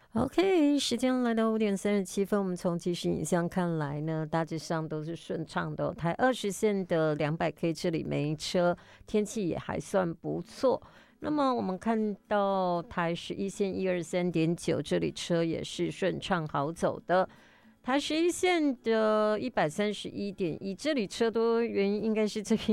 OK，时间来到5:37，我们从即时影像看来呢，大致上都是顺畅的哦。台20线的200K 这里没车，天气也还算不错。那么我们看到台11线123.9，这里车也是顺畅好走的。台11线的131.1，这里车多，原因应该是这边